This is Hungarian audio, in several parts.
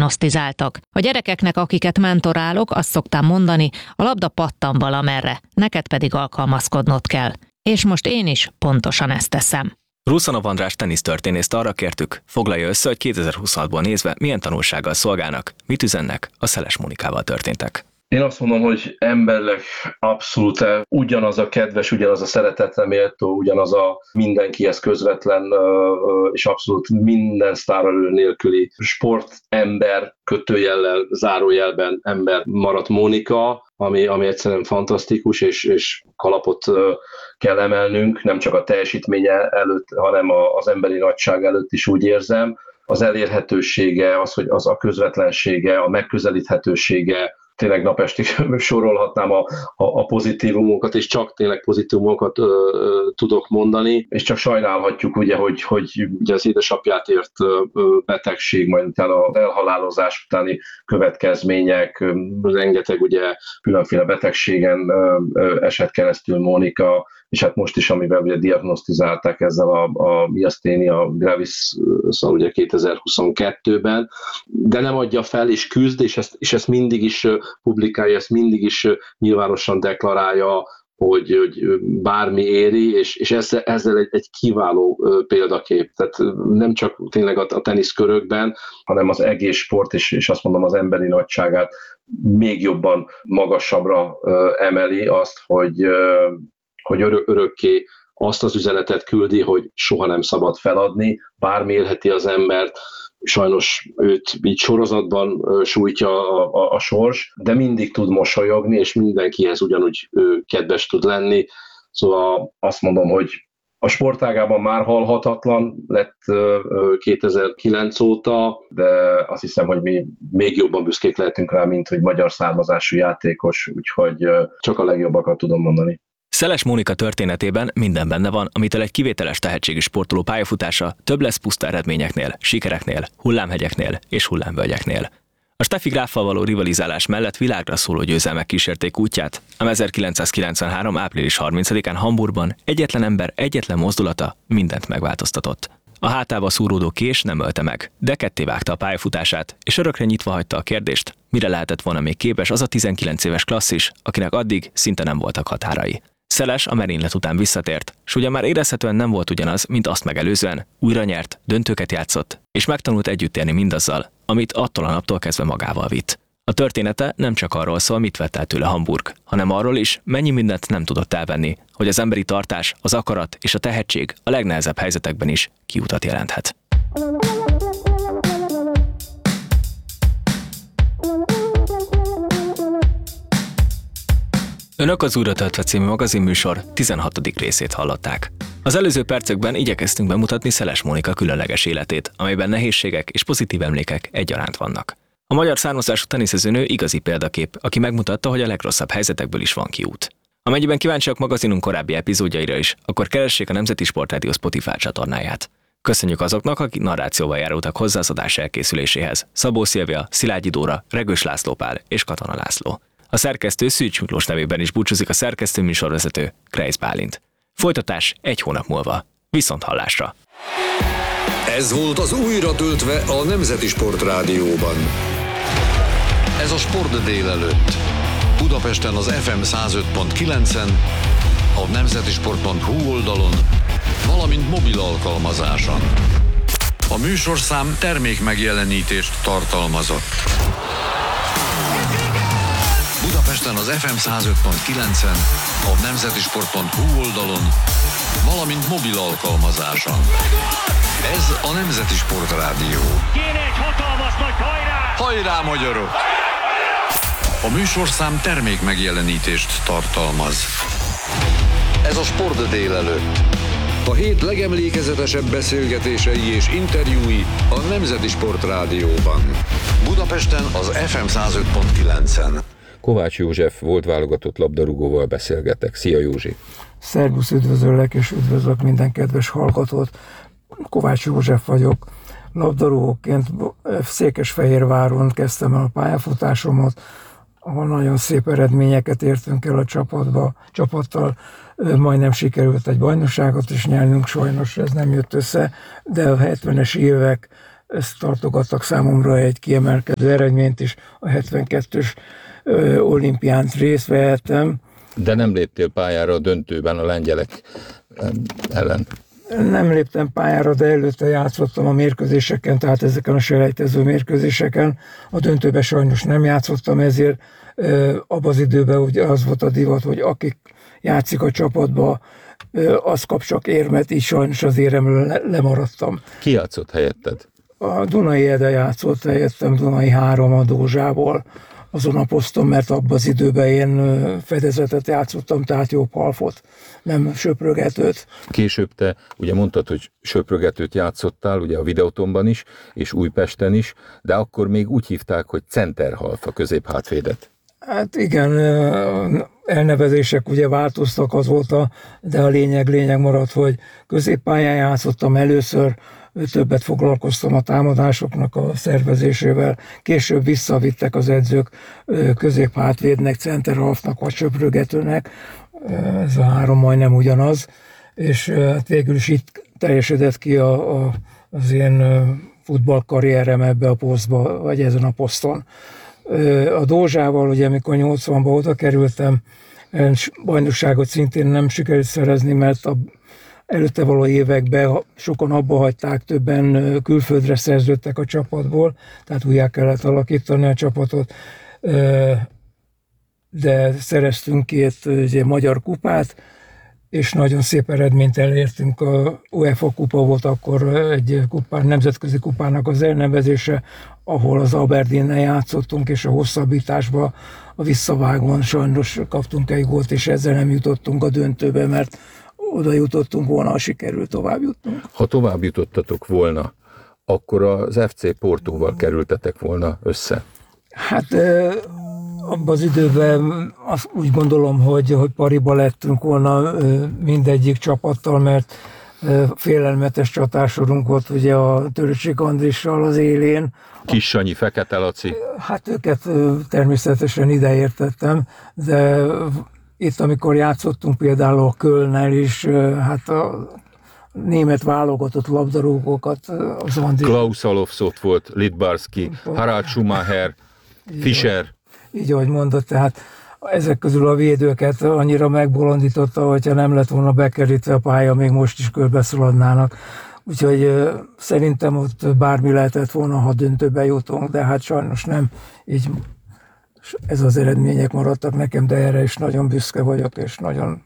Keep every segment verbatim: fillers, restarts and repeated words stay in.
diagnosztizáltak. A gyerekeknek, akiket mentorálok, azt szoktam mondani, a labda pattan valamerre, neked pedig alkalmazkodnod kell. És most én is pontosan ezt teszem. Ruszanov András tenisztörténészt arra kértük, foglalja össze, hogy kétezer-huszonhatból nézve milyen tanulsággal szolgálnak, mit üzennek a Szeles Mónikával történtek. Én azt mondom, hogy emberleg abszolút ugyanaz a kedves, ugyanaz a szeretetre méltó, ugyanaz a mindenkihez közvetlen és abszolút minden sztárelő nélküli sportember, kötőjellel, zárójelben ember maradt Mónika, ami, ami egyszerűen fantasztikus, és, és kalapot kell emelnünk, nem csak a teljesítménye előtt, hanem az emberi nagyság előtt is úgy érzem. Az elérhetősége, az, hogy az a közvetlensége, a megközelíthetősége, tényleg napestig sorolhatnám a, a, a pozitívumokat, és csak tényleg pozitívumokat ö, ö, tudok mondani, és csak sajnálhatjuk, ugye, hogy, hogy ugye az édesapját ért ö, betegség, majd utána az elhalálozás utáni következmények, ö, rengeteg ugye különféle betegségen ö, ö, esett keresztül Mónika, és hát most is, amivel ugye diagnosztizálták ezzel a, a miaszténia gravis, szóval ugye kétezer-huszonkettőben, de nem adja fel, és küzd, és ezt, és ezt mindig is publikálja, ezt mindig is nyilvánosan deklarálja, hogy, hogy bármi éri, és, és ezzel, ezzel egy, egy kiváló példakép. Tehát nem csak tényleg a, a teniszkörökben, hanem az egész sport, és, és azt mondom az emberi nagyságát még jobban magasabbra emeli azt, hogy hogy örökké azt az üzenetet küldi, hogy soha nem szabad feladni, bármi élheti az embert, sajnos őt így sorozatban sújtja a, a, a sors, de mindig tud mosolyogni, és mindenkihez ugyanúgy kedves tud lenni. Szóval azt mondom, hogy a sportágában már halhatatlan lett kétezer-kilenc óta, de azt hiszem, hogy mi még jobban büszkék lehetünk rá, mint hogy magyar származású játékos, úgyhogy csak a legjobbakat tudom mondani. Szeles Mónika történetében minden benne van, amitől egy kivételes tehetségű sportoló pályafutása több lesz puszta eredményeknél, sikereknél, hullámhegyeknél és hullámvölgyeknél. A Steffi Gráffal való rivalizálás mellett világra szóló győzelmek kísérték útját, ám ezerkilencszázkilencvenhárom. április harmincadikán Hamburgban egyetlen ember egyetlen mozdulata mindent megváltoztatott. A hátába szúródó kés nem ölte meg, de ketté vágta a pályafutását, és örökre nyitva hagyta a kérdést, mire lehetett volna még képes az a tizenkilenc éves klasszis, akinek addig szinte nem voltak határai. Szeles a merénylet után visszatért, s ugyan már érezhetően nem volt ugyanaz, mint azt megelőzően, újra nyert, döntőket játszott, és megtanult együtt élni mindazzal, amit attól a naptól kezdve magával vitt. A története nem csak arról szól, mit vett el tőle Hamburg, hanem arról is, mennyi mindent nem tudott elvenni, hogy az emberi tartás, az akarat és a tehetség a legnehezebb helyzetekben is kiutat jelenthet. Önök az Újra töltve című magazinműsor tizenhatodik részét hallották. Az előző percekben igyekeztünk bemutatni Szeles Mónika különleges életét, amelyben nehézségek és pozitív emlékek egyaránt vannak. A magyar származású teniszezőnő igazi példakép, aki megmutatta, hogy a legrosszabb helyzetekből is van kiút. Amennyiben kíváncsiak magazinunk korábbi epizódjaira is, akkor keressék a Nemzeti Sportrádió Spotify csatornáját. Köszönjük azoknak, akik narrációval járultak hozzá az adás elkészüléséhez. Szabó Szilvia, Szilágyi Dóra, Regős László Pál és Katona László. A szerkesztő Szűcs Miklós nevében is búcsúzik a szerkesztő műsorvezető Kreisz Bálint. Folytatás egy hónap múlva. Viszont hallásra! Ez volt az Újra töltve a Nemzeti Sportrádióban. Ez a Sport délelőtt. Budapesten az ef em száz öt pont kilencen, a nemzetisport pont hu oldalon, valamint mobil alkalmazáson. A műsorszám termékmegjelenítést tartalmazott. Budapesten az ef em száz öt pont kilencen, a nemzetisport pont hu oldalon, valamint mobil alkalmazáson. Ez a Nemzeti Sportrádió. Kéne egy hatalmas nagy hajrá! Hajrá, magyarok! A műsorszám termékmegjelenítést tartalmaz. Ez a Sport délelőtt. A hét legemlékezetesebb beszélgetései és interjúi a Nemzeti Sportrádióban. Budapesten az ef em száz öt pont kilencen. Kovács József volt válogatott labdarúgóval beszélgetek. Szia Józsi! Szervusz, üdvözöllek és üdvözlök minden kedves hallgatót. Kovács József vagyok. Labdarúgóként Székesfehérváron kezdtem el a pályafutásomat, ahol nagyon szép eredményeket értünk el a csapatba, csapattal. Majdnem sikerült egy bajnokságot is nyernünk, sajnos ez nem jött össze, de a hetvenes évek ezt tartogattak számomra egy kiemelkedő eredményt is, a hetvenkettős ö, olimpián részt vehettem. De nem léptél pályára a döntőben a lengyelek ellen. Nem léptem pályára, de előtte játszottam a mérkőzéseken, tehát ezeken a selejtező mérkőzéseken. A döntőben sajnos nem játszottam, ezért ö, abban az időben ugye az volt a divat, hogy akik játszik a csapatba, ö, az kap csak érmet, így sajnos az éremről le, lemaradtam. Ki játszott helyetted? A Dunai Ede játszott helyettem, Dunai három a Dózsából azon a poszton, mert abban az időben én fedezetet játszottam, tehát jobb halfot, nem söprögetőt. Később te ugye mondtad, hogy söprögetőt játszottál, ugye a Videotonban is, és Újpesten is, de akkor még úgy hívták, hogy centerhalf a középhátvédet. Hát igen, elnevezések ugye változtak azóta, de a lényeg lényeg maradt, hogy középpályán játszottam először, többet foglalkoztam a támadásoknak a szervezésével, később visszavittek az edzők középhátvédnek, centerhalfnak vagy söprögetőnek, ez a három majdnem ugyanaz, és hát végül is itt teljesedett ki a, a, az én futballkarrierem ebbe a posztba, vagy ezen a poszton. A Dózsával, ugye amikor nyolcvanban oda kerültem, bajnokságot szintén nem sikerült szerezni, mert a előtte való években sokan abba hagyták, többen külföldre szerződtek a csapatból, tehát újjá kellett alakítani a csapatot, de szereztünk két ugye, magyar kupát, és nagyon szép eredményt elértünk. A UEFA kupa volt akkor egy kupán, nemzetközi kupának az elnevezése, ahol az Aberdeennel játszottunk, és a hosszabbításba, a visszavágón sajnos kaptunk egy gólt, és ezzel nem jutottunk a döntőbe, mert oda jutottunk volna, ha sikerült tovább jutnunk. Ha tovább jutottatok volna, akkor az ef cé Portóval kerültetek volna össze? Hát abban az időben azt úgy gondolom, hogy, hogy pariba lettünk volna mindegyik csapattal, mert félelmetes csatársorunk volt ugye a Töröcsik Andrissal az élén. Kis Sanyi, Fekete Laci. Hát őket természetesen ide értettem, de itt, amikor játszottunk például a Kölnnel is, hát a német válogatott labdarúgókat, az Andris... Klaus Alofs ott volt, Lidbarski, Harald Schumacher, így Fischer. Így, ahogy mondott, tehát ezek közül a védőket annyira megbolondította, hogyha nem lett volna bekerítve a pálya, még most is körbeszaladnának. Úgyhogy szerintem ott bármi lehetett volna, ha döntőbe jutunk, de hát sajnos nem. Így ez az eredmények maradtak nekem, de erre is nagyon büszke vagyok, és nagyon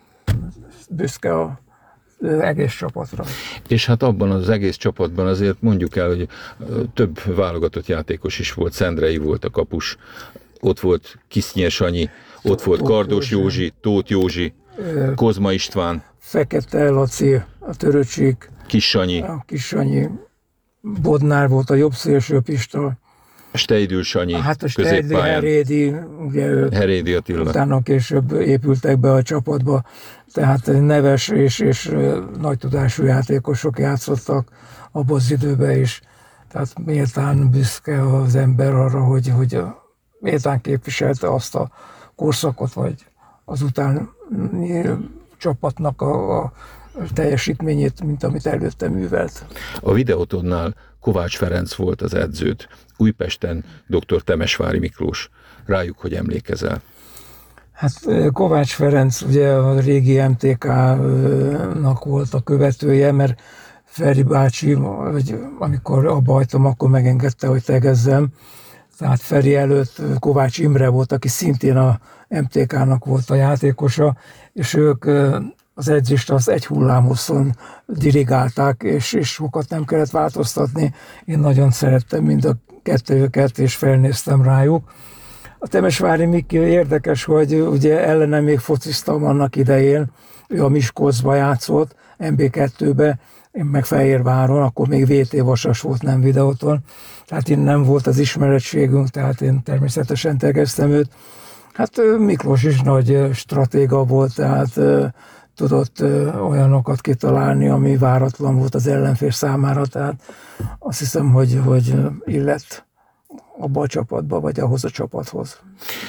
büszke az egész csapatra. És hát abban az egész csapatban azért mondjuk el, hogy több válogatott játékos is volt, Szendrei volt a kapus, ott volt Kisznyes Sanyi, ott volt Kardos Józsi, Tóth Józsi, Kozma István, Fekete Laci, a Töröcsik, Kis Sanyi, a Kis Sanyi, Bodnár volt a jobb szélső Pista, Steidl Sanyi, hát a Steidl, Herédi, ugye Herédi Attila. Utána később épültek be a csapatba, tehát neves és, és nagy tudású játékosok játszottak abban az időben is. Tehát méltán büszke az ember arra, hogy, hogy méltán képviselte azt a korszakot, vagy azután csapatnak a, a teljesítményét, mint amit előtte művelt. A Videotonnál Kovács Ferenc volt az edződ, Újpesten dr. Temesvári Miklós. Rájuk hogy emlékezel? Hát Kovács Ferenc ugye a régi em té ká-nak volt a követője, mert Feri bácsi, vagy amikor abba hagytam, akkor megengedte, hogy tegezzem. Tehát Feri előtt Kovács Imre volt, aki szintén a em té ká-nak volt a játékosa, és ők az edzést az egy hullámhosszon dirigálták, és, és sokat nem kellett változtatni. Én nagyon szerettem mind a kettőjüket, és felnéztem rájuk. A Temesvári Miki érdekes, hogy ugye ellenem még fociztam annak idején, ő a Miskolcba játszott, em bé kettőbe, én meg Fehérváron, akkor még vé té Vasas volt, nem Videóton. Tehát én nem volt az ismerettségünk, tehát én természetesen tegeztem őt. Hát Miklós is nagy stratéga volt, tehát tudott olyanokat kitalálni, ami váratlan volt az ellenfél számára, tehát azt hiszem, hogy, hogy illett abba a csapatba, vagy ahhoz a csapathoz.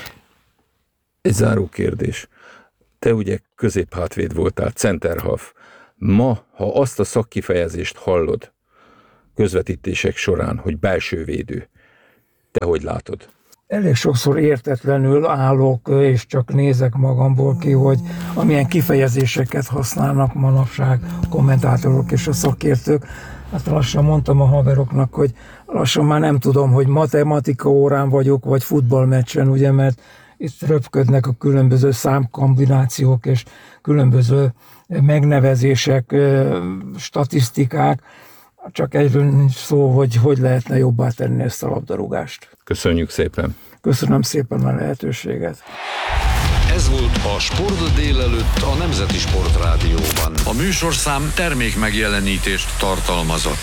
Egy záró kérdés. Te ugye középhátvéd voltál, centerhalf. Ma, ha azt a szakkifejezést hallod, közvetítések során, hogy belső védő. Te hogy látod? Elég sokszor értetlenül állok, és csak nézek magamból ki, hogy amilyen kifejezéseket használnak manapság a kommentátorok és a szakértők. Hát lassan mondtam a haveroknak, hogy lassan már nem tudom, hogy matematika órán vagyok, vagy futballmeccsen, ugye, mert itt röpködnek a különböző számkombinációk és különböző megnevezések, statisztikák. Csak egyről nincs szó, hogy hogy lehetne jobbá tenni ezt a labdarúgást. Köszönjük szépen! Köszönöm szépen a lehetőséget! Ez volt a Sport délelőtt a Nemzeti Sportrádióban. A műsorszám termék megjelenítést tartalmazott.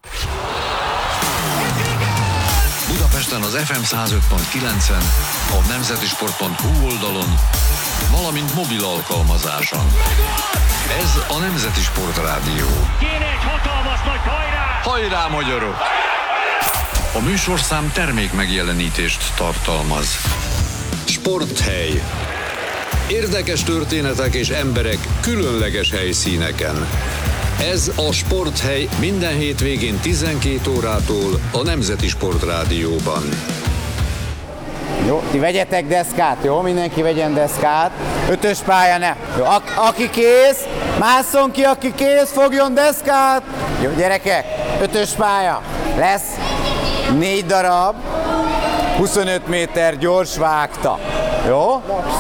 Budapesten az ef em száz öt pont kilencen, a nemzetisport pont hu oldalon, valamint mobil alkalmazáson. Ez a Nemzeti Sportrádió. Kéne egy hatalmas nagy hajrá! Hajrá, magyarok! A műsorszám termék megjelenítést tartalmaz. Sporthely. Érdekes történetek és emberek különleges helyszíneken. Ez a Sporthely minden hétvégén tizenkét órától a Nemzeti Sportrádióban. Jó, ti vegyetek deszkát, jó? Mindenki vegyen deszkát. Ötös pálya ne. Jó, a- aki kész, másszon ki, aki kész, fogjon deszkát. Jó, gyerekek, ötös pálya. Lesz négy darab, huszonöt méter gyors vágta. Jó?